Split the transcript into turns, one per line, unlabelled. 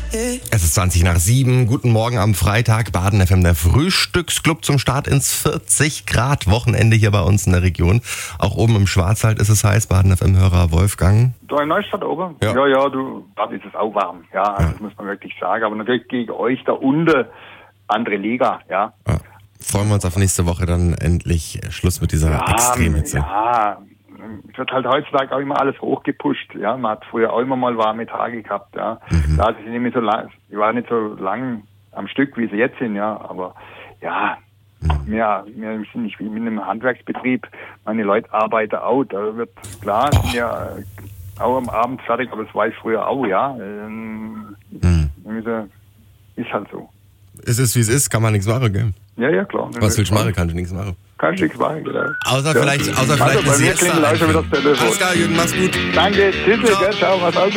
Es ist 7:20. Guten Morgen am Freitag. Baden FM, der Frühstücksclub zum Start ins 40 Grad Wochenende hier bei uns in der Region. Auch oben im Schwarzwald ist es heiß. Baden FM-Hörer Wolfgang.
Da in Neustadt oben?
Ja.
Da ist es auch warm. Ja, das muss man wirklich sagen. Aber natürlich gegen euch da unten andere Liga, ja.
Freuen wir uns auf nächste Woche dann endlich Schluss mit dieser Extremhitze.
Ja, es wird halt heutzutage auch immer alles hochgepusht. Ja, man hat früher auch immer mal warme Tage gehabt. Ja, da hatte ich nicht mehr so lang, die waren nicht so lang am Stück, wie sie jetzt sind. Ja, aber ja, wir sind nicht wie mit einem Handwerksbetrieb. Meine Leute arbeiten auch. Da wird klar, sind ja auch am Abend fertig, aber das war ich früher auch. Ja, ist halt so.
Es ist wie es ist, kann man nichts machen, gell?
Ja, klar.
Was willst du machen? Kannst du nichts machen.
Kannst du nichts machen, genau.
Außer vielleicht
bei mir klingelt auch schon wieder das Telefon.
Alles klar, Jürgen, mach's gut.
Danke, tschüss, ciao, was auch.